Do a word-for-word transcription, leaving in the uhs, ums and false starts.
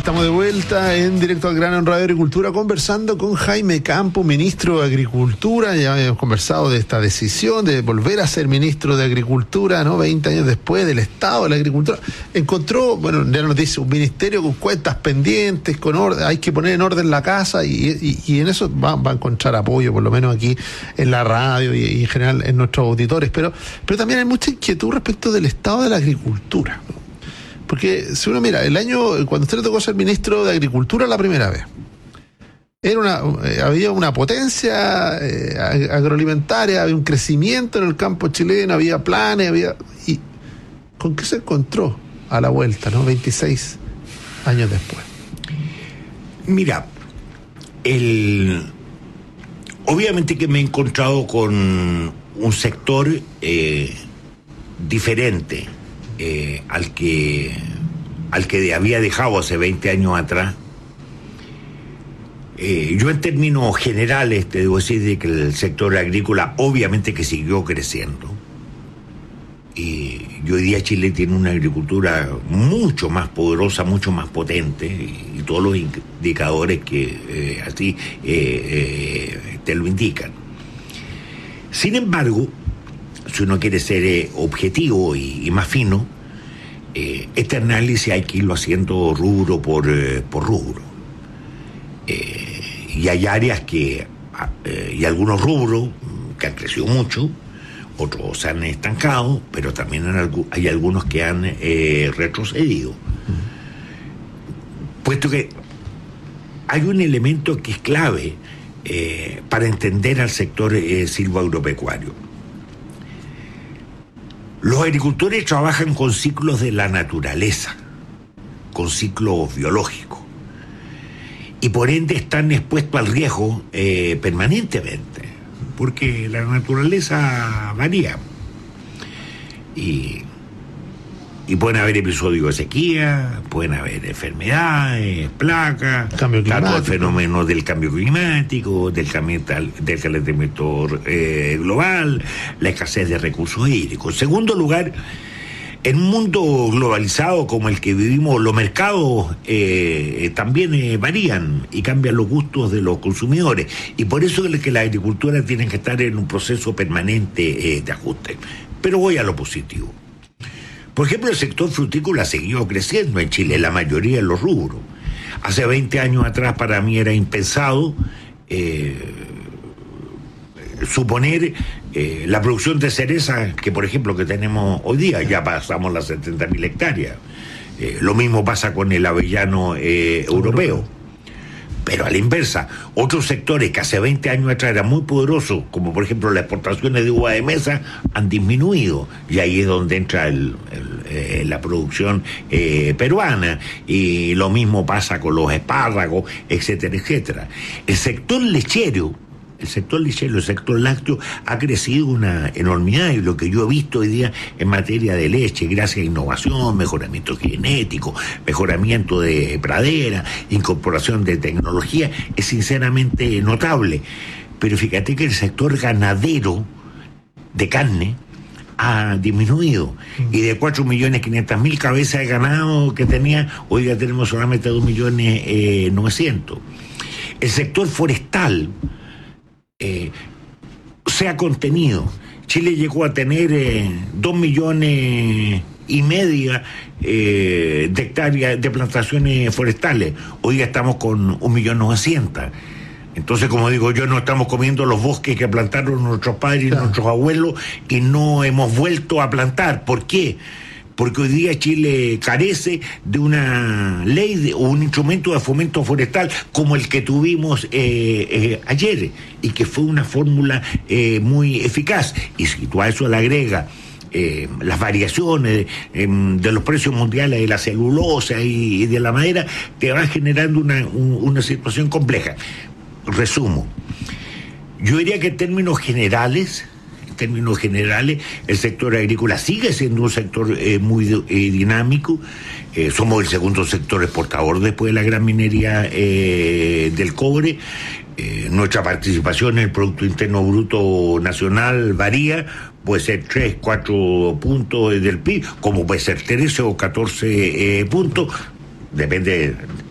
Estamos de vuelta en Directo al Grano en Radio Agricultura, conversando con Jaime Campo, ministro de Agricultura. Ya hemos conversado de esta decisión de volver a ser ministro de Agricultura, ¿no? veinte años después del Estado de la Agricultura. Encontró, bueno, ya nos dice, un ministerio con cuentas pendientes, con orden, hay que poner en orden la casa y, y, y en eso va, va a encontrar apoyo, por lo menos aquí en la radio y, y en general en nuestros auditores. Pero, pero también hay mucha inquietud respecto del Estado de la Agricultura, ¿no? Porque si uno mira, el año, cuando usted le tocó ser ministro de Agricultura la primera vez, era una, eh, había una potencia eh, agroalimentaria, había un crecimiento en el campo chileno, había planes, había... ¿Y con qué se encontró a la vuelta, no? veintiséis años después. Mira, el obviamente que me he encontrado con un sector eh, diferente Eh, al que al que había dejado hace veinte años atrás. Eh, yo en términos generales te debo decir de que el sector agrícola obviamente que siguió creciendo y, y hoy día Chile tiene una agricultura mucho más poderosa, mucho más potente y, y todos los indicadores que eh, así eh, eh, te lo indican. Sin embargo, si uno quiere ser eh, objetivo y, y más fino, eh, este análisis hay que irlo haciendo rubro por, eh, por rubro. Eh, y hay áreas que, eh, y algunos rubros que han crecido mucho, otros se han estancado, pero también hay algunos que han eh, retrocedido. Uh-huh. Puesto que hay un elemento que es clave eh, para entender al sector eh, silvoagropecuario. Los agricultores trabajan con ciclos de la naturaleza, con ciclos biológicos, y por ende están expuestos al riesgo eh, permanentemente, porque la naturaleza varía. Y, y pueden haber episodios de sequía, pueden haber enfermedades, placas, tanto el fenómeno del cambio climático, del, del calentamiento eh, global, la escasez de recursos hídricos. En segundo lugar, en un mundo globalizado como el que vivimos, los mercados eh, también eh, varían y cambian los gustos de los consumidores. Y por eso es que la agricultura tiene que estar en un proceso permanente eh, de ajuste. Pero voy a lo positivo. Por ejemplo, el sector frutícola ha seguido creciendo en Chile, la mayoría de los rubros. Hace veinte años atrás para mí era impensado eh, suponer eh, la producción de cereza que, por ejemplo, que tenemos hoy día. Ya pasamos las setenta mil hectáreas. Eh, lo mismo pasa con el avellano eh, europeo. Pero a la inversa, otros sectores que hace veinte años atrás eran muy poderosos, como por ejemplo las exportaciones de uva de mesa, han disminuido. Y ahí es donde entra el, el, eh, la producción eh, peruana. Y lo mismo pasa con los espárragos, etcétera, etcétera. El sector lechero, el sector lechero, el sector lácteo ha crecido una enormidad, y lo que yo he visto hoy día en materia de leche, gracias a innovación, mejoramiento genético, mejoramiento de pradera, incorporación de tecnología, es sinceramente notable. Pero fíjate que el sector ganadero de carne ha disminuido, y de cuatro millones quinientas mil cabezas de ganado que tenía, hoy ya tenemos solamente dos millones novecientos. El sector forestal Eh, se ha contenido. Chile llegó a tener eh, dos millones y media eh, de hectáreas de plantaciones forestales. Hoy ya estamos con un millón novecientos. Entonces, como digo yo, no estamos comiendo los bosques que plantaron nuestros padres y claro. nuestros abuelos, y no hemos vuelto a plantar. ¿Por qué? Porque hoy día Chile carece de una ley de, o un instrumento de fomento forestal como el que tuvimos eh, eh, ayer, y que fue una fórmula eh, muy eficaz. Y si tú a eso le agregas eh, las variaciones eh, de los precios mundiales de la celulosa y, y de la madera, te va generando una, un, una situación compleja. Resumo, yo diría que en términos generales, en términos generales, el sector agrícola sigue siendo un sector eh, muy eh, dinámico. Eh, somos el segundo sector exportador después de la gran minería eh, del cobre. Eh, nuestra participación en el Producto Interno Bruto Nacional varía, puede ser tres, cuatro puntos del P I B, como puede ser trece o catorce eh, puntos, depende